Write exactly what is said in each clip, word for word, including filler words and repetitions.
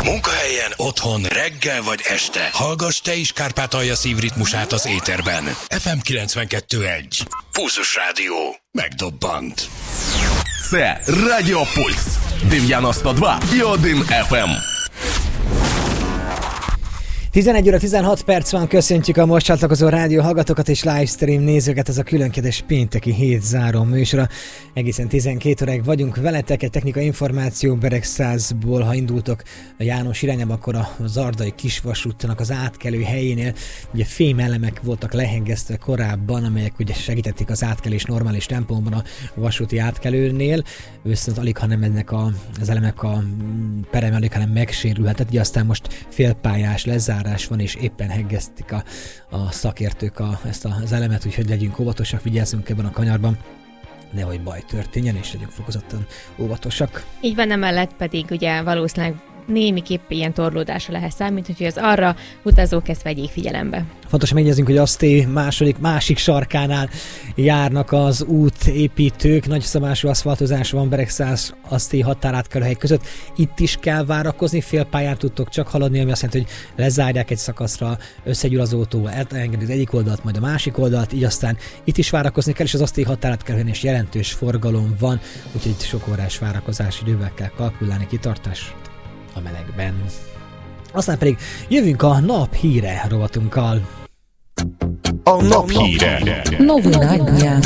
Munkahelyen, otthon, reggel vagy este. Hallgass te is Kárpátalja szívritmusát az éterben. ef em kilencvenkettő egy. Pulzus Rádió. Megdobbant. Це Радіопульс. дев'яносто два і один еф ем. tizenegy óra tizenhat perc van, köszöntjük a most csatlakozó rádió hallgatókat és livestream nézőket, ez a különkedves pénteki hét záró műsora. Egészen tizenkét óráig vagyunk veletek, egy technikai információ Beregszászból, ha indultok a János irányába, akkor a Zardai kisvasútnak az átkelő helyénél ugye fémelemek voltak lehengesztve korábban, amelyek ugye segítették az átkelés normális tempóban a vasúti átkelőnél, viszont alig, hanem ennek a, az elemek a pereme alig, hanem megsérülhetett, ugye aztán most félpályás lezár van, és éppen heggeztik a, a szakértők a, ezt az elemet, úgyhogy legyünk óvatosak, vigyázzunk ebben a kanyarban, nehogy baj történjen, és legyünk fokozottan óvatosak. Így van, emellett pedig ugye valószínűleg némiképp ilyen torlódásra lehet számítani, hogy az arra utazók ezt vegyék figyelembe. Fontos megjegyeznünk, hogy Aszté második, másik sarkánál járnak az útépítők, nagyszabású aszfaltozás van Beregszász Aszté határátkelőhely között. Itt is kell várakozni, fél pályán tudtok csak haladni, ami azt jelenti, hogy lezárják egy szakaszra, összegyűl az autó, elengedi az egyik oldalt, majd a másik oldalt, így aztán itt is várakozni kell, és az Aszté határátkelőhelyen is jelentős forgalom van, úgyhogy sok órás várakozási idővel kell kalkulálni, kitartás a melegben. Aztán pedig jövünk a nap híre rovatunkkal. A nap híre. Novinája.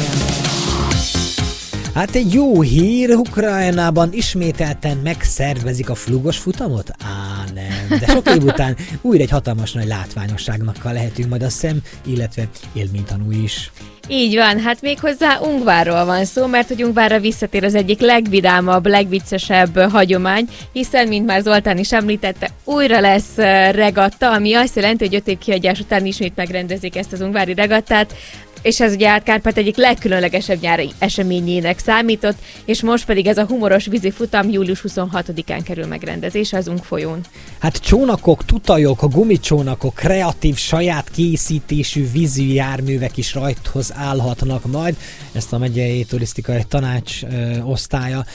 Hát egy jó hír, Ukrajnában ismételten megszervezik a flugos futamot? Á, nem, de sok év után újra egy hatalmas nagy látványosságnak lehetünk majd a szem, illetve élménytanú is. Így van, hát méghozzá Ungvárról van szó, mert hogy Ungvárra visszatér az egyik legvidámabb, legviccesebb hagyomány, hiszen, mint már Zoltán is említette, újra lesz regatta, ami azt jelenti, hogy öt év kihagyás után ismét megrendezik ezt az ungvári regattát, és ez ugye Kárpát egyik legkülönlegesebb nyári eseményének számított, és most pedig ez a humoros vízifutam július huszonhatodikán kerül megrendezésre az Ung folyón. Hát csónakok, tutajok, gumicsónakok, kreatív, saját készítésű vízi járművek is rajthoz állhatnak majd. Ezt a megyei turisztikai tanács ö, osztálya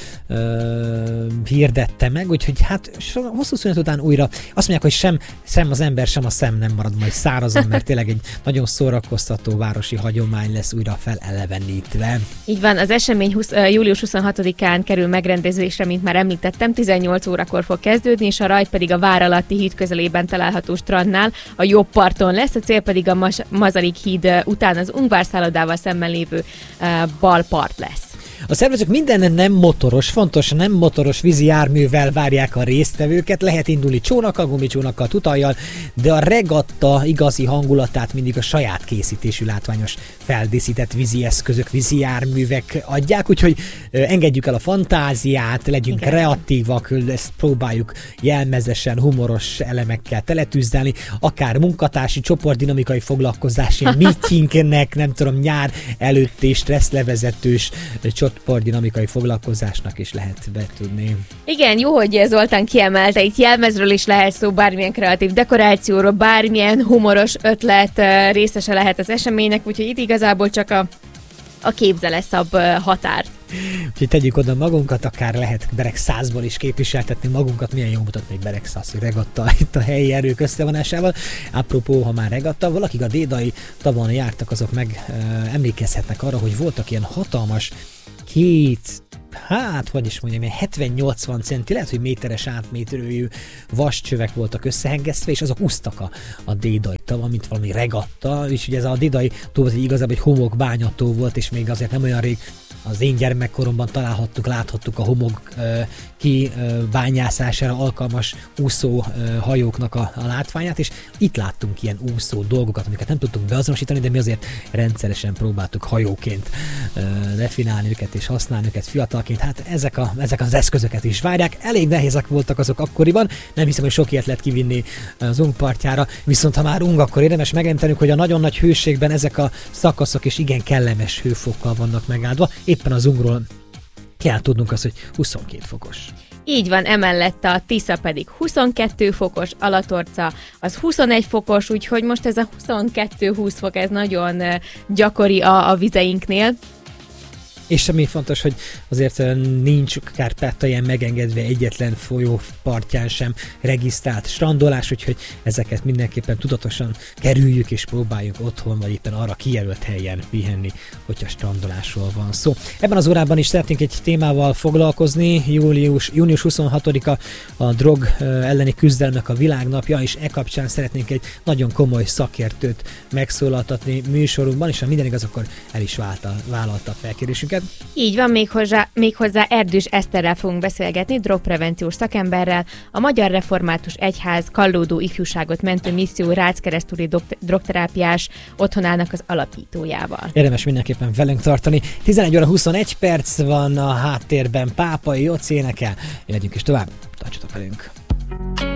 ö, hirdette meg, úgyhogy hát hosszú szünet után újra azt mondják, hogy sem, sem az ember, sem a szem nem marad majd szárazon, mert tényleg egy nagyon szórakoztató városi hagyomány lesz újra felelevenítve. Így van, az esemény husz, július huszonhatodikán kerül megrendezésre, mint már említettem, tizennyolc órakor fog kezdődni, és a rajt pedig a vár alatti híd közelében található strandnál, a jobb parton lesz, a cél pedig a Mas- Mazarik híd után az Ungvár szállodával szemben lévő uh, bal part lesz. A szervezők minden nem motoros, fontos nem motoros vízi járművel várják a résztvevőket, lehet indulni csónakkal, gumicsónakkal, tutajjal, de a regatta igazi hangulatát mindig a saját készítésű látványos feldíszített vízi eszközök, vízi járművek adják, úgyhogy engedjük el a fantáziát, legyünk Igen. kreatívak, ezt próbáljuk jelmezesen, humoros elemekkel teletűzdelni, akár munkatársi, csoportdinamikai foglalkozási meetingnek, nem tudom, nyár előtt és stresszlevezetős csoportdinamikai foglalkozásnak is lehet betudni. Igen, jó, hogy Zoltán kiemelte, itt jelmezről is lehet szó, bármilyen kreatív dekorációról, bármilyen humoros ötlet részese lehet az eseménynek, úgyhogy itt igazából csak a, a képzele szab határt. Úgyhogy tegyük oda magunkat, akár lehet Beregszászból is képviseltetni magunkat, milyen jó mutat még Beregszászi regatta itt a helyi erők összevonásával. Apropó, ha már regatta, valakik a dédai tavon jártak, azok meg uh, emlékezhetnek arra, hogy voltak ilyen hatalmas két, hát, hogy is mondjam, ilyen hetven-nyolcvan centi, lehet, hogy méteres átméterű vascsövek voltak összehengesztve, és azok úsztak a, a dédai tavon, mint valami regatta, és ugye ez a dédai tó volt, igazából egy homokbányató volt, és még azért nem olyan rég az én gyermekkoromban találhattuk, láthattuk a homok uh, kibányászására alkalmas úszó uh, hajóknak a, a látványát, és itt láttunk ilyen úszó dolgokat, amiket nem tudtunk beazonosítani, de mi azért rendszeresen próbáltuk hajóként uh, definálni őket és használni őket fiatalként. Hát ezek, a, ezek az eszközöket is várják. Elég nehézek voltak azok akkoriban, nem hiszem, hogy sok ilyet lehet kivinni az Ung partjára, viszont ha már Ung, akkor érdemes megemlítenünk, hogy a nagyon nagy hőségben ezek a szakaszok is igen kellemes hőfokkal vannak megáldva. Éppen az Ungról kell tudnunk azt, hogy huszonkét fokos. Így van, emellett a Tisza pedig huszonkettő fokos, Alatorca az huszonegy fokos, úgyhogy most ez a huszonkettő-húsz fok, ez nagyon gyakori a, a vizeinknél. És ami fontos, hogy azért nincs Kárpátalján megengedve egyetlen folyó partján sem regisztrált strandolás, úgyhogy ezeket mindenképpen tudatosan kerüljük és próbáljuk otthon, vagy éppen arra kijelölt helyen pihenni, hogyha strandolásról van szó. Ebben az órában is szeretnénk egy témával foglalkozni. Július, június huszonhatodika a drog elleni küzdelmek a világnapja, és e kapcsán szeretnénk egy nagyon komoly szakértőt megszólaltatni műsorunkban, és ha minden igaz, akkor el is válta, vállalta a felkérésünket. Így van, méghozzá, méghozzá Erdős Eszterrel fogunk beszélgetni, drogprevenciós szakemberrel, a Magyar Református Egyház Kallódó Ifjúságot Mentő Misszió Rácz-keresztúri drogterápiás otthonának az alapítójával. Érdemes mindenképpen velünk tartani. tizenegy óra huszonegy perc van a háttérben, Pápai Jóci énekel. Legyünk is tovább, tartsatok velünk!